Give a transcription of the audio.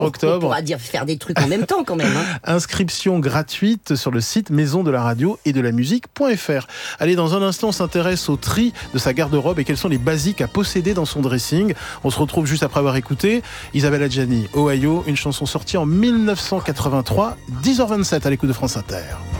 octobre. On pourra faire des trucs en même temps quand même. Inscription gratuite sur le site maisondelaradio-et-de-la-musique.fr. Allez, dans un instant, on s'intéresse au tri de sa garde-robe et quels sont les basiques à posséder dans son dressing. On se retrouve juste après avoir écouté Isabelle Adjani, Ohio, une chanson sortie en 1983, 10h27 à l'écoute de France Inter.